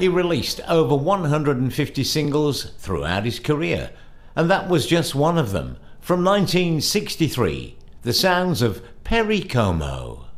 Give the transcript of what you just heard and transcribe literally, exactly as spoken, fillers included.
He released over one hundred fifty singles throughout his career, and that was just one of them. From nineteen sixty-three, the sounds of Perry Como.